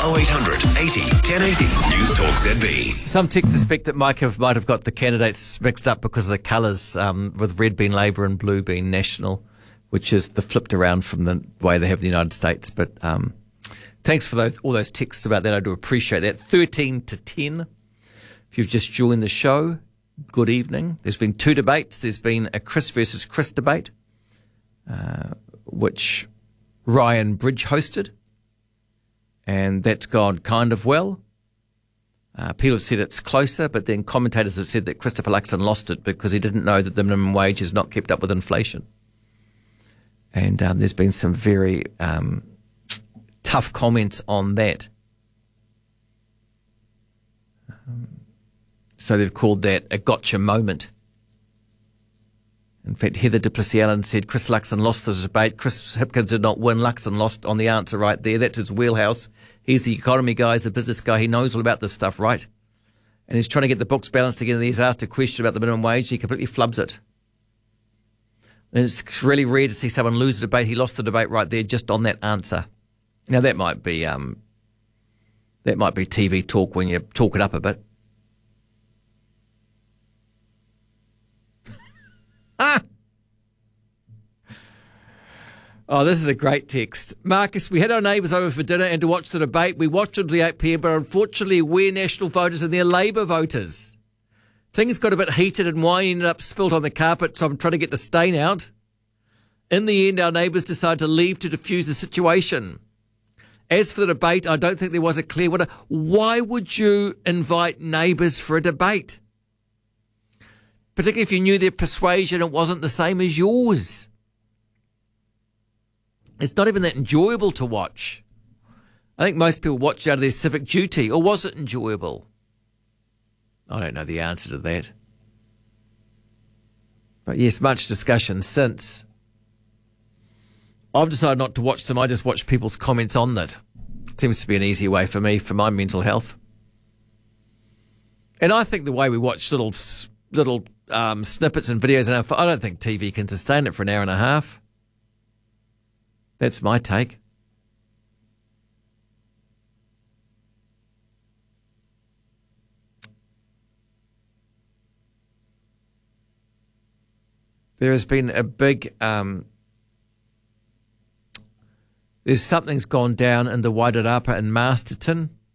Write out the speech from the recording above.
0800 80 1080. News Talk ZB. Some texts suspect that Mike might have got the candidates mixed up because of the colours, with red being Labour and blue being National, which is the flipped around from the way they have the United States. But thanks for all those texts about that. I do appreciate that. 13 to 10. If you've just joined the show, good evening. There's been two debates. There's been a Chris versus Chris debate, which Ryan Bridge hosted, and that's gone kind of well. People have said it's closer, but then commentators have said that Christopher Luxon lost it because he didn't know that the minimum wage has not kept up with inflation. And there's been some very tough comments on that. So they've called that a gotcha moment. In fact, Heather Duplessis Allen said Chris Luxon lost the debate. Chris Hipkins did not win. Luxon lost on the answer right there. That's his wheelhouse. He's the economy guy. He's the business guy. He knows all about this stuff, right? And he's trying to get the books balanced together. He's asked a question about the minimum wage. He completely flubs it. And it's really rare to see someone lose a debate. He lost the debate right there just on that answer. Now, that might be TV talk when you talk it up a bit. Oh, this is a great text. Marcus, we had our neighbours over for dinner and to watch the debate. We watched until the 8 p.m, but unfortunately we're National voters and they're Labour voters. Things got a bit heated and wine ended up spilt on the carpet, so I'm trying to get the stain out. In the end, our neighbours decided to leave to defuse the situation. As for the debate, I don't think there was a clear winner. Why would you invite neighbours for a debate? Particularly if you knew their persuasion it wasn't the same as yours. It's not even that enjoyable to watch. I think most people watch out of their civic duty. Or was it enjoyable? I don't know the answer to that. But yes, much discussion since. I've decided not to watch them. I just watch people's comments on that. It seems to be an easier way for me, for my mental health. And I think the way we watch little snippets and videos, I don't think TV can sustain it for an hour and a half. That's my take. There has been a big... something's gone down in the Wairarapa in Masterton.